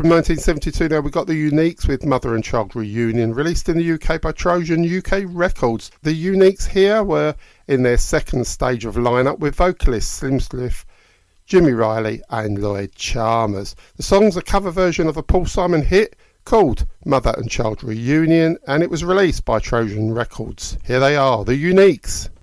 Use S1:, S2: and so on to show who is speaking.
S1: From 1972 now, we got the Uniques with Mother and Child Reunion, released in the UK by Trojan UK Records. The Uniques here were in their second stage of lineup with vocalists Slim Sliff, Jimmy Riley and Lloyd Chalmers. The song's a cover version of a Paul Simon hit called Mother and Child Reunion, and it was released by Trojan Records. Here they are, the Uniques.